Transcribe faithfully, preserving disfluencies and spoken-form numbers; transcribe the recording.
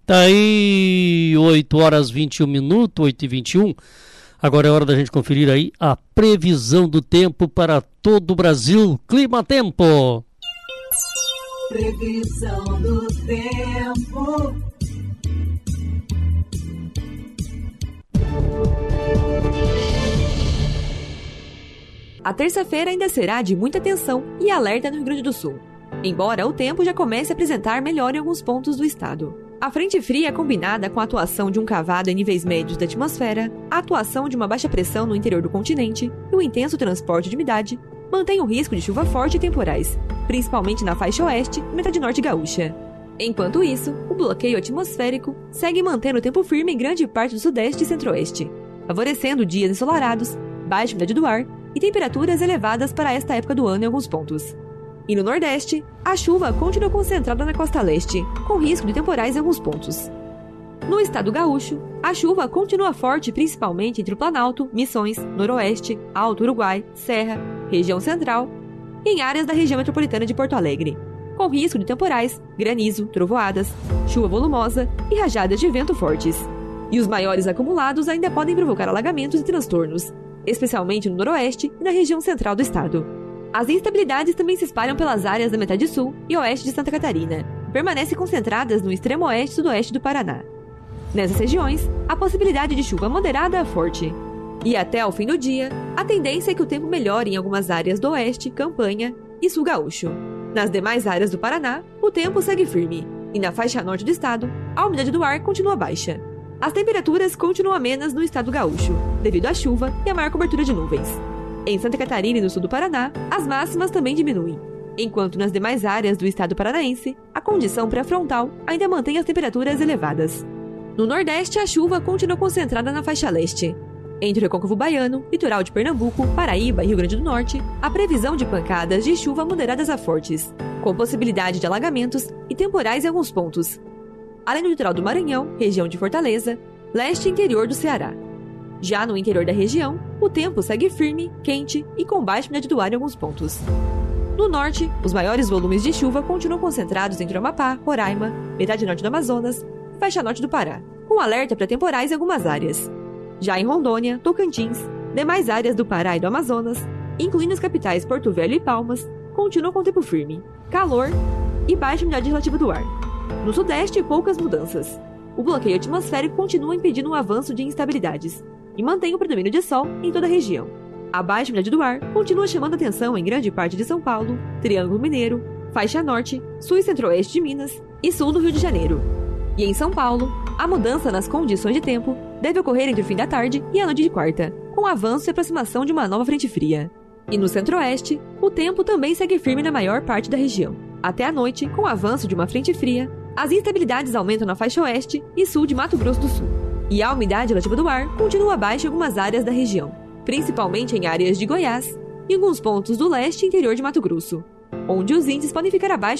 Tá aí oito horas e vinte e um minutos, oito e vinte e um. Agora é hora da gente conferir aí a previsão do tempo para todo o Brasil. Clima Tempo. Previsão do tempo. A terça-feira ainda será de muita tensão e alerta no Rio Grande do Sul, embora o tempo já comece a apresentar melhora em alguns pontos do estado. A frente fria combinada com a atuação de um cavado em níveis médios da atmosfera, a atuação de uma baixa pressão no interior do continente e o intenso transporte de umidade mantém o risco de chuva forte e temporais, principalmente na faixa oeste e metade norte gaúcha. Enquanto isso, o bloqueio atmosférico segue mantendo o tempo firme em grande parte do sudeste e centro-oeste, favorecendo dias ensolarados, baixa umidade do ar e temperaturas elevadas para esta época do ano em alguns pontos. E no Nordeste, a chuva continua concentrada na costa leste, com risco de temporais em alguns pontos. No estado gaúcho, a chuva continua forte principalmente entre o Planalto, Missões, Noroeste, Alto Uruguai, Serra, região central e em áreas da região metropolitana de Porto Alegre, com risco de temporais, granizo, trovoadas, chuva volumosa e rajadas de vento fortes. E os maiores acumulados ainda podem provocar alagamentos e transtornos, especialmente no Noroeste e na região central do estado. As instabilidades também se espalham pelas áreas da metade sul e oeste de Santa Catarina, e permanecem concentradas no extremo oeste e sudoeste do Paraná. Nessas regiões, a possibilidade de chuva moderada a forte. E até ao fim do dia, a tendência é que o tempo melhore em algumas áreas do oeste, Campanha e sul gaúcho. Nas demais áreas do Paraná, o tempo segue firme, e na faixa norte do estado, a umidade do ar continua baixa. As temperaturas continuam amenas no estado gaúcho, devido à chuva e à maior cobertura de nuvens. Em Santa Catarina e no sul do Paraná, as máximas também diminuem, enquanto nas demais áreas do estado paranaense, a condição pré-frontal ainda mantém as temperaturas elevadas. No Nordeste, a chuva continua concentrada na faixa leste. Entre o Recôncavo Baiano, litoral de Pernambuco, Paraíba e Rio Grande do Norte, a previsão de pancadas de chuva moderadas a fortes, com possibilidade de alagamentos e temporais em alguns pontos, além do litoral do Maranhão, região de Fortaleza, leste e interior do Ceará. Já no interior da região, o tempo segue firme, quente e com baixa umidade do ar em alguns pontos. No norte, os maiores volumes de chuva continuam concentrados entre o Amapá, Roraima, metade norte do Amazonas e faixa norte do Pará, com alerta para temporais em algumas áreas. Já em Rondônia, Tocantins, demais áreas do Pará e do Amazonas, incluindo as capitais Porto Velho e Palmas, continuam com tempo firme, calor e baixa umidade relativa do ar. No sudeste, poucas mudanças. O bloqueio atmosférico continua impedindo o avanço de instabilidades e mantém o predomínio de sol em toda a região. A baixa umidade do ar continua chamando atenção em grande parte de São Paulo, Triângulo Mineiro, faixa norte, sul e centro-oeste de Minas e sul do Rio de Janeiro. E em São Paulo, a mudança nas condições de tempo deve ocorrer entre o fim da tarde e a noite de quarta, com o avanço e aproximação de uma nova frente fria. E no centro-oeste, o tempo também segue firme na maior parte da região. Até a noite, com o avanço de uma frente fria, as instabilidades aumentam na faixa oeste e sul de Mato Grosso do Sul. E a umidade relativa do ar continua baixa em algumas áreas da região, principalmente em áreas de Goiás e alguns pontos do leste e interior de Mato Grosso, onde os índices podem ficar abaixo